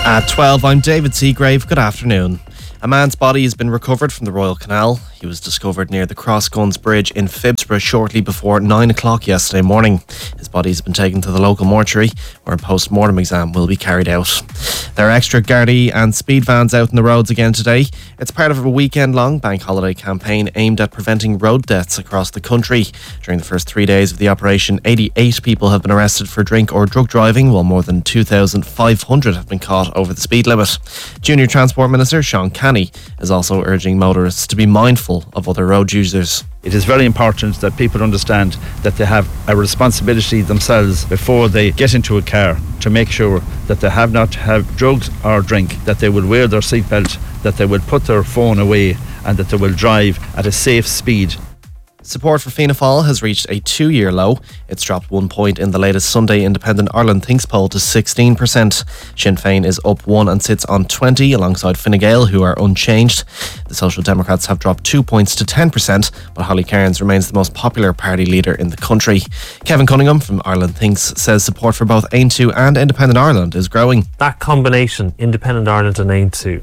At 12, I'm David Seagrave. Good afternoon. A man's body has been recovered from the Royal Canal. He was discovered near the Crossguns Bridge in Phibsborough shortly before 9 o'clock yesterday morning. His body has been taken to the local mortuary where a post-mortem exam will be carried out. There are extra Gardaí and speed vans out on the roads again today. It's part of a weekend-long bank holiday campaign aimed at preventing road deaths across the country. During the first 3 days of the operation, 88 people have been arrested for drink or drug driving, while more than 2,500 have been caught over the speed limit. Junior Transport Minister Sean Canny is also urging motorists to be mindful of other road users. It is very important that people understand that they have a responsibility themselves before they get into a car to make sure that they have not had drugs or drink, that they will wear their seatbelt, that they will put their phone away, and that they will drive at a safe speed. Support for Fianna Fáil has reached a 2-year low. It's dropped 1 point in the latest Sunday Independent Ireland Thinks poll to 16%. Sinn Féin is up 1 and sits on 20 alongside Fine Gael, who are unchanged. The Social Democrats have dropped 2 points to 10%, but Holly Cairns remains the most popular party leader in the country. Kevin Cunningham from Ireland Thinks says support for both Aontú and Independent Ireland is growing. That combination, Independent Ireland and Aontú,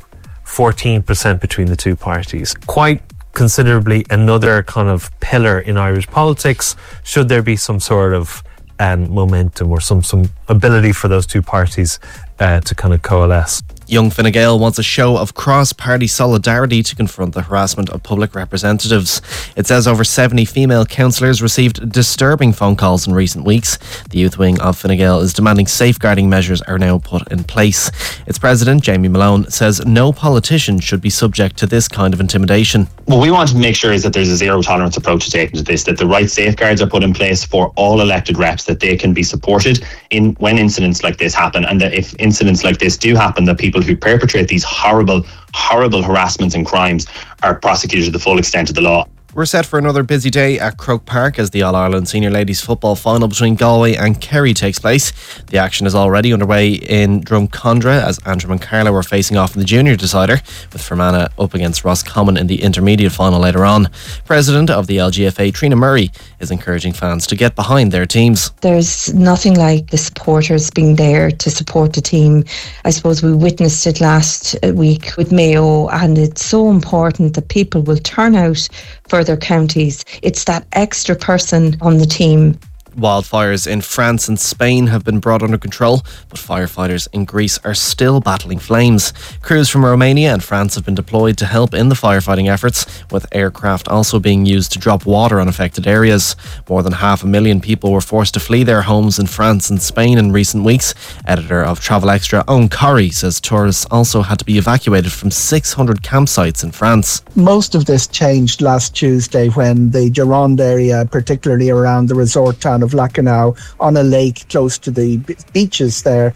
14% between the two parties. Quite considerably another kind of pillar in Irish politics, should there be some sort of momentum or some ability for those two parties to kind of coalesce. Young Fine Gael wants a show of cross-party solidarity to confront the harassment of public representatives. It says over 70 female councillors received disturbing phone calls in recent weeks. The youth wing of Fine Gael is demanding safeguarding measures are now put in place. Its president, Jamie Malone, says no politician should be subject to this kind of intimidation. What we want to make sure is that there's a zero-tolerance approach taken to this, that the right safeguards are put in place for all elected reps, that they can be supported when incidents like this happen, and that if incidents like this do happen, that people who perpetrate these horrible harassments and crimes are prosecuted to the full extent of the law. We're set for another busy day at Croke Park as the All-Ireland Senior Ladies Football Final between Galway and Kerry takes place. The action is already underway in Drumcondra as Antrim and Carlow are facing off in the junior decider, with Fermanagh up against Roscommon in the intermediate final later on. President of the LGFA, Trina Murray, is encouraging fans to get behind their teams. There's nothing like the supporters being there to support the team. I suppose we witnessed it last week with Mayo, and it's so important that people will turn out for their counties. It's that extra person on the team. Wildfires in France and Spain have been brought under control, but firefighters in Greece are still battling flames. Crews from Romania and France have been deployed to help in the firefighting efforts, with aircraft also being used to drop water on affected areas. More than 500,000 people were forced to flee their homes in France and Spain in recent weeks. Editor of Travel Extra, Owen Corrie, says tourists also had to be evacuated from 600 campsites in France. Most of this changed last Tuesday when the Gironde area, particularly around the resort town of Lacanau, on a lake close to the beaches there,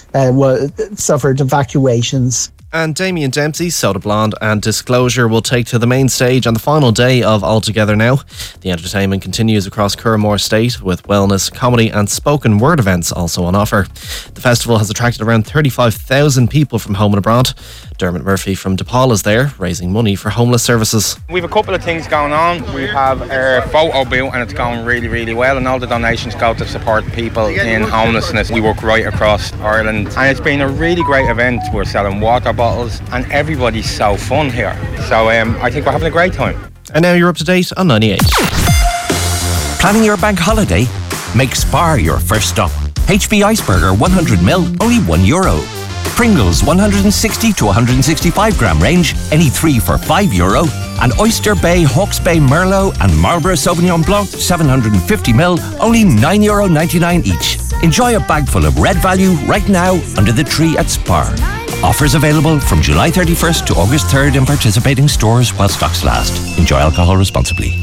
suffered evacuations. And Damien Dempsey, Soda Blonde and Disclosure will take to the main stage on the final day of All Together Now. The entertainment continues across Curramore State with wellness, comedy and spoken word events also on offer. The festival has attracted around 35,000 people from home and abroad. Dermot Murphy from DePaul is there, raising money for homeless services. We have a couple of things going on. We have our photo booth and it's going really, really well, and all the donations go to support people in homelessness. We work right across Ireland and it's been a really great event. We're selling water bottles and everybody's so fun here. So I think we're having a great time. And now you're up to date on 98. Planning your bank holiday? Make Spar your first stop. HB Iceberger 100ml, only €1. Pringles 160 to 165 gram range, any 3 for €5. And Oyster Bay, Hawke's Bay Merlot and Marlborough Sauvignon Blanc 750ml, only €9.99 each. Enjoy a bag full of red value right now under the tree at Spar. Offers available from July 31st to August 3rd in participating stores while stocks last. Enjoy alcohol responsibly.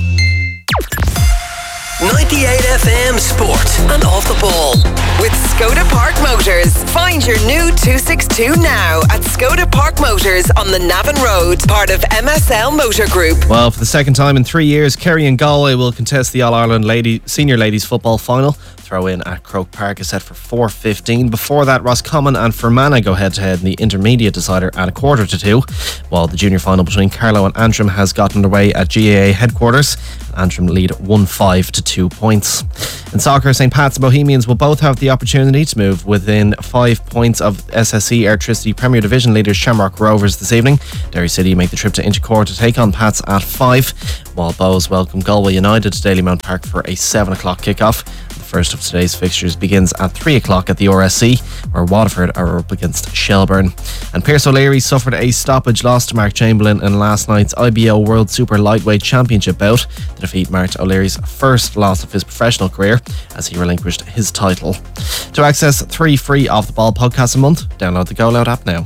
98 FM Sport and Off the Ball. With Skoda Park Motors. Find your new 262 now at Skoda Park Motors on the Navan Road, part of MSL Motor Group. Well, for the second time in 3 years, Kerry and Galway will contest the All-Ireland Senior Ladies Football Final. throw-in at Croke Park is set for 4:15. Before that, Roscommon and Fermanagh go head-to-head in the intermediate decider at 1:45, while the junior final between Carlow and Antrim has gotten underway at GAA headquarters. Antrim lead 1-5 to 2 points. In soccer, St Pat's and Bohemians will both have the opportunity to move within 5 points of SSE Airtricity Premier Division leaders Shamrock Rovers this evening. Derry City make the trip to Inchicore to take on Pats at 5, while Bows welcome Galway United to Dalymount Park for a 7 o'clock kickoff. The first of today's fixtures begins at 3 o'clock at the RSC, where Waterford are up against Shelbourne. And Pierce O'Leary suffered a stoppage loss to Mark Chamberlain in last night's IBO World Super Lightweight Championship bout. The defeat marked O'Leary's first loss of his professional career as he relinquished his title. To access 3 free Off the Ball podcasts a month, download the Go Loud app now.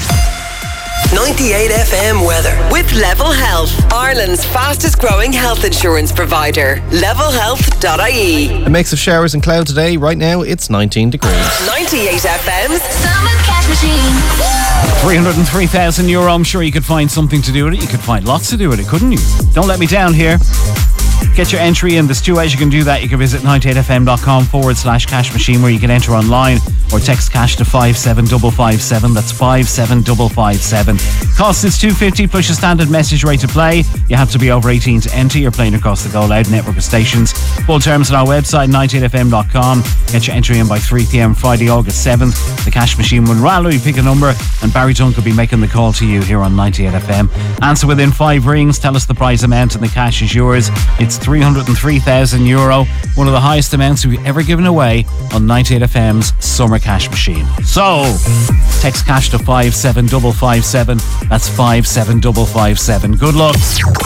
98 FM weather with Level Health, Ireland's fastest growing health insurance provider. Levelhealth.ie. A mix of showers and cloud today. Right now it's 19 degrees. 98 FM's Summer Cash Machine. €303,000. I'm sure you could find something to do with it. You could find lots to do with it, couldn't you? Don't let me down here. Get your entry in. There's 2 ways you can do that. You can visit 98fm.com/cash machine, where you can enter online or text cash to 57557. That's 57557. Cost is $2.50 plus your standard message rate to play. You have to be over 18 to enter. You're playing across the Go Loud network of stations. Full terms on our website, 98fm.com. Get your entry in by 3 p.m. Friday, August 7th. The cash machine will rattle. You pick a number and Barry Dunk will be making the call to you here on 98FM. Answer within 5 rings. Tell us the prize amount and the cash is yours. It's €303,000, one of the highest amounts we've ever given away on 98FM's Summer Cash Machine. So, text cash to 57557. That's 57557. Good luck.